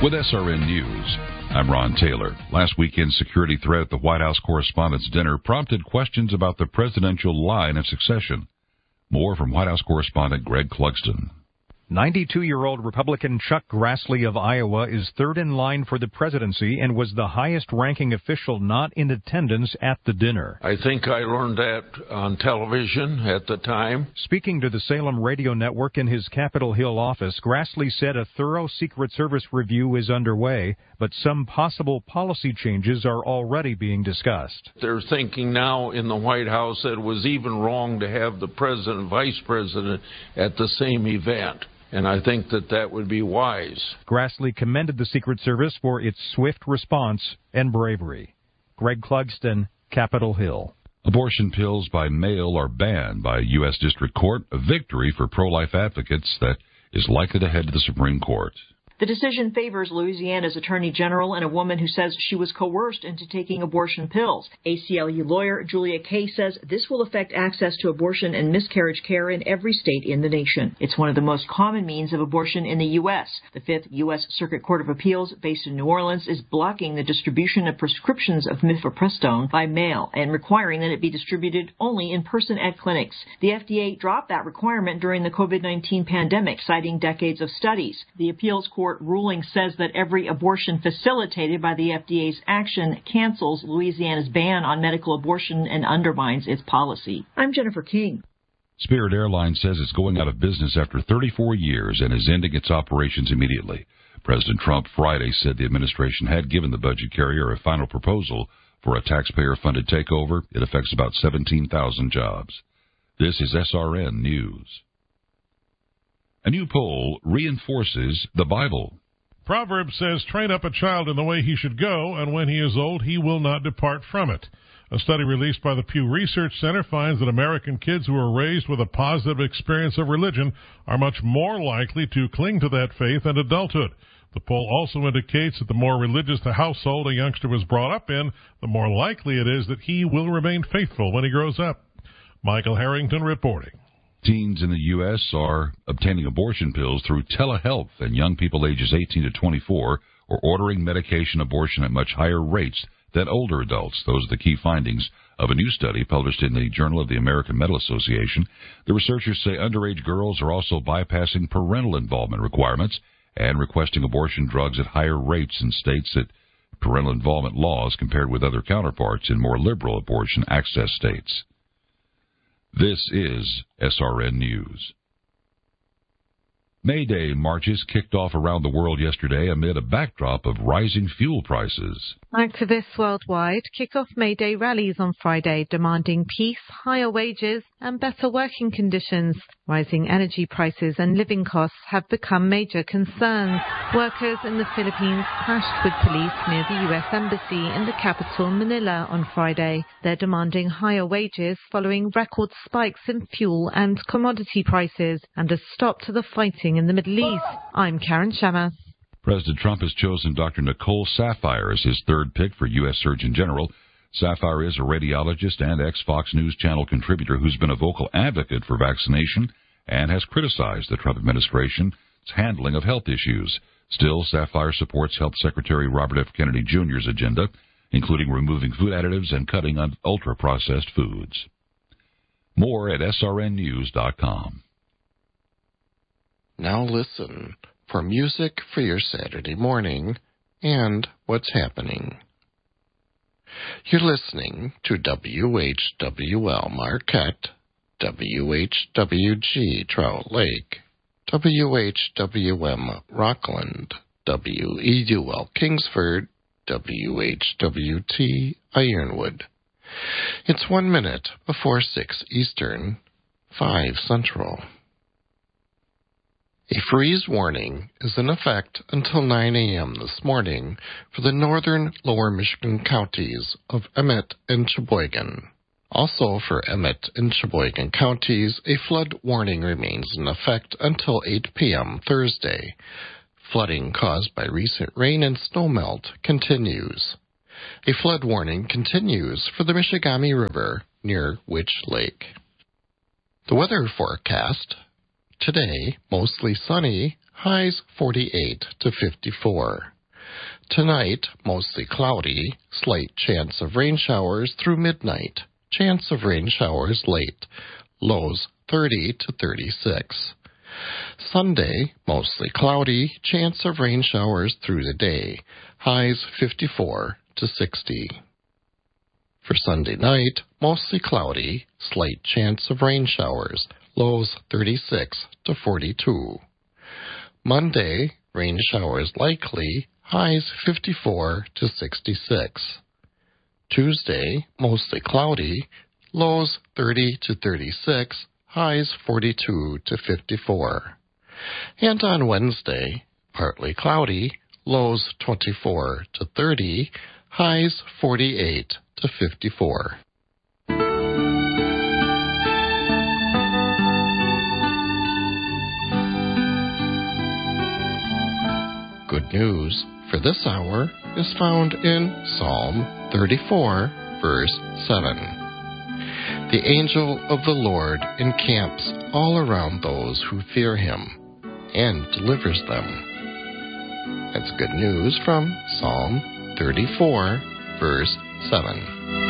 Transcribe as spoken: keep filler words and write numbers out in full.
With S R N News, I'm Ron Taylor. Last weekend's security threat at the White House Correspondents' Dinner prompted questions about the presidential line of succession. More from White House correspondent Greg Clugston. ninety-two-year-old Republican Chuck Grassley of Iowa is third in line for the presidency and was the highest-ranking official not in attendance at the dinner. I think I learned that on television at the time. Speaking to the Salem Radio Network in his Capitol Hill office, Grassley said a thorough Secret Service review is underway, but some possible policy changes are already being discussed. They're thinking now in the White House that it was even wrong to have the president and vice president at the same event. And I think that that would be wise. Grassley commended the Secret Service for its swift response and bravery. Greg Clugston, Capitol Hill. Abortion pills by mail are banned by a U S District Court, a victory for pro-life advocates that is likely to head to the Supreme Court. The decision favors Louisiana's Attorney General and a woman who says she was coerced into taking abortion pills. A C L U lawyer Julia Kay says this will affect access to abortion and miscarriage care in every state in the nation. It's one of the most common means of abortion in the U S. The Fifth U S Circuit Court of Appeals, based in New Orleans, is blocking the distribution of prescriptions of mifepristone by mail and requiring that it be distributed only in person at clinics. The F D A dropped that requirement during the COVID nineteen pandemic, citing decades of studies. The appeals court ruling says that every abortion facilitated by the F D A's action cancels Louisiana's ban on medical abortion and undermines its policy. I'm Jennifer King. Spirit Airlines says it's going out of business after thirty-four years and is ending its operations immediately. President Trump Friday said the administration had given the budget carrier a final proposal for a taxpayer-funded takeover. It affects about seventeen thousand jobs. This is S R N News. A new poll reinforces the Bible. Proverbs says, train up a child in the way he should go, and when he is old, he will not depart from it. A study released by the Pew Research Center finds that American kids who are raised with a positive experience of religion are much more likely to cling to that faith in adulthood. The poll also indicates that the more religious the household a youngster was brought up in, the more likely it is that he will remain faithful when he grows up. Michael Harrington reporting. Teens in the U S are obtaining abortion pills through telehealth, and young people ages eighteen to twenty-four are ordering medication abortion at much higher rates than older adults. Those are the key findings of a new study published in the Journal of the American Medical Association. The researchers say underage girls are also bypassing parental involvement requirements and requesting abortion drugs at higher rates in states that parental involvement laws compared with other counterparts in more liberal abortion access states. This is S R N News. May Day marches kicked off around the world yesterday amid a backdrop of rising fuel prices. Activists worldwide kick off May Day rallies on Friday, demanding peace, higher wages, and better working conditions. Rising energy prices and living costs have become major concerns. Workers in the Philippines clashed with police near the U S Embassy in the capital, Manila, on Friday. They're demanding higher wages following record spikes in fuel and commodity prices and a stop to the fighting in the Middle East. I'm Karen Shammas. President Trump has chosen Doctor Nicole Saphier as his third pick for U S Surgeon General. Saphier is a radiologist and ex-Fox News Channel contributor who's been a vocal advocate for vaccination and has criticized the Trump administration's handling of health issues. Still, Saphier supports Health Secretary Robert F. Kennedy Junior's agenda, including removing food additives and cutting on ultra-processed foods. More at S R N news dot com. Now listen for music for your Saturday morning and what's happening. You're listening to W H W L Marquette, W H W G Trout Lake, W H W M Rockland, W E U L Kingsford, W H W T Ironwood. It's one minute before six Eastern, five Central. A freeze warning is in effect until nine a.m. this morning for the northern lower Michigan counties of Emmett and Sheboygan. Also for Emmett and Sheboygan counties, a flood warning remains in effect until eight p.m. Thursday. Flooding caused by recent rain and snowmelt continues. A flood warning continues for the Michigamme River near Witch Lake. The weather forecast. Today, mostly sunny, highs forty-eight to fifty-four. Tonight, mostly cloudy, slight chance of rain showers through midnight. Chance of rain showers late. Lows thirty to thirty-six. Sunday, mostly cloudy, chance of rain showers through the day. Highs fifty-four to sixty. For Sunday night, mostly cloudy, slight chance of rain showers. Lows thirty-six to forty-two. Monday, rain showers likely. Highs fifty-four to sixty-six. Tuesday, mostly cloudy. Lows thirty to thirty-six. Highs forty-two to fifty-four. And on Wednesday, partly cloudy. Lows twenty-four to thirty. Highs forty-eight to fifty-four. Good news for this hour is found in Psalm thirty-four, verse seven. The angel of the Lord encamps all around those who fear him and delivers them. That's good news from Psalm thirty-four, verse seven.